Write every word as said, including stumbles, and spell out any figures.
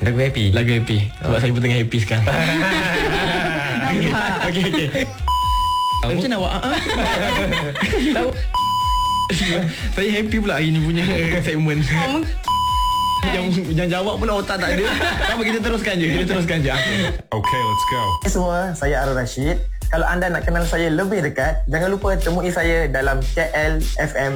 Lagu happy. Lagu happy. Sebab saya pun tengah happy sekarang. Okey okey. Macam mana awak? Tahu. Saya happy pula hari ni punya segmen. Yang yang jawab pula otak tak ada. Tak apa, kita teruskan je. Kita teruskan je. Okay, let's go. Hai semua, saya Arul Rashid. Kalau anda nak kenal saya lebih dekat, jangan lupa temui saya dalam K L F M